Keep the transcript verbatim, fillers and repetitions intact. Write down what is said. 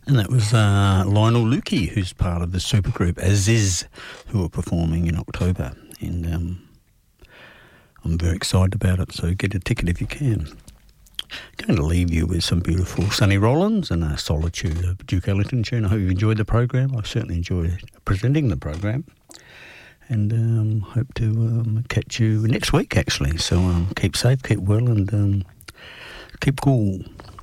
And that was uh, Lionel Lukey, who's part of the supergroup Aziz, who are performing in October. And um, I'm very excited about it, so get a ticket if you can. Going to leave you with some beautiful Sonny Rollins and a Solitude, a Duke Ellington tune. I hope you enjoyed the program. I certainly enjoyed presenting the program. And um, hope to um, catch you next week, actually. So um, keep safe, keep well, and um, keep cool.